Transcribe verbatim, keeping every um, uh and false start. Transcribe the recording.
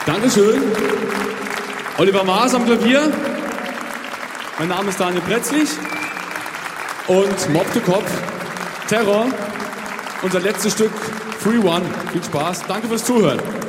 Dankeschön. Oliver Maas am Klavier. Mein Name ist Daniel Pretzlich. Und Mob to Cop, Terror, unser letztes Stück, Free One. Viel Spaß. Danke fürs Zuhören.